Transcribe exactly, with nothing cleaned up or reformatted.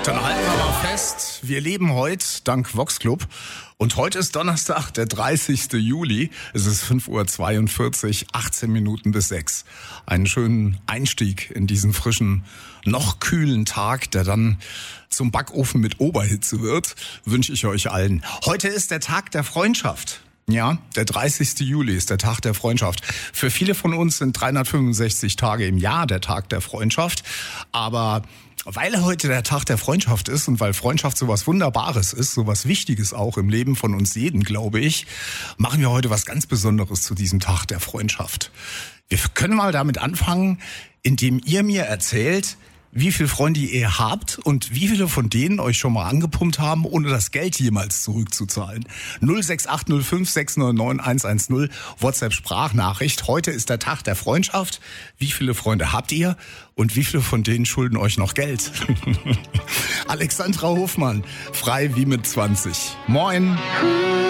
Dann halten wir mal fest, wir leben heute dank Vox Club und heute ist Donnerstag, der dreißigste Juli. Es ist fünf Uhr zweiundvierzig, achtzehn Minuten bis sechs. Einen schönen Einstieg in diesen frischen, noch kühlen Tag, der dann zum Backofen mit Oberhitze wird, wünsche ich euch allen. Heute ist der Tag der Freundschaft. Ja, der dreißigste Juli ist der Tag der Freundschaft. Für viele von uns sind dreihundertfünfundsechzig Tage im Jahr der Tag der Freundschaft. Aber weil heute der Tag der Freundschaft ist und weil Freundschaft sowas Wunderbares ist, sowas Wichtiges auch im Leben von uns jeden, glaube ich, machen wir heute was ganz Besonderes zu diesem Tag der Freundschaft. Wir können mal damit anfangen, indem ihr mir erzählt, wie viele Freunde ihr habt und wie viele von denen euch schon mal angepumpt haben, ohne das Geld jemals zurückzuzahlen. null sechs acht null fünf sechs neun neun eins eins null, WhatsApp-Sprachnachricht. Heute ist der Tag der Freundschaft. Wie viele Freunde habt ihr und wie viele von denen schulden euch noch Geld? Alexandra Hofmann, frei wie mit zwanzig. Moin.